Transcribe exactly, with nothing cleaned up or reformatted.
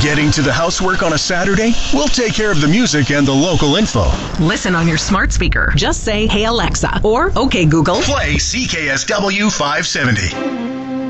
Getting to the housework on a Saturday? We'll take care of the music and the local info. Listen on your smart speaker. Just say, "Hey Alexa," or "Okay Google." Play C K S W five seventy.